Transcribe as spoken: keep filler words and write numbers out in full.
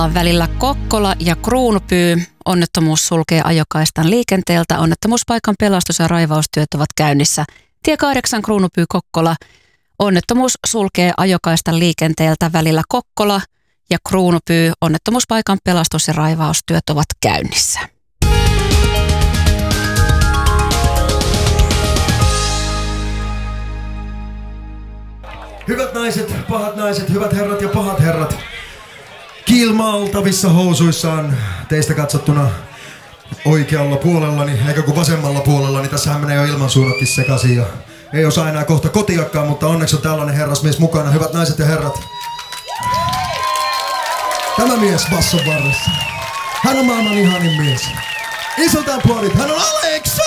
Kokkolaan välillä Kokkola ja Kruunupyy. Onnettomuus sulkee ajokaistan liikenteeltä. Onnettomuuspaikan pelastus- ja raivaustyöt ovat käynnissä. Tie kahdeksan Kruunupyy Kokkola. Onnettomuus sulkee ajokaistan liikenteeltä välillä Kokkola ja Kruunupyy. Onnettomuuspaikan pelastus- ja raivaustyöt ovat käynnissä. Hyvät naiset, pahat naiset, hyvät herrat ja pahat herrat. Kiilmaltavissa housuissaan teistä katsottuna oikealla puolellani, eikä kuin vasemmalla puolellani. Tässähän menee jo ilmansuunnatkin sekaisin ja ei osaa enää kohta kotiakkaan, mutta onneksi on tällainen herrasmies mukana. Hyvät naiset ja herrat. Tämä mies basson varressa. Hän on maailman ihanin mies. Isot aplodit, hän on Aleksa!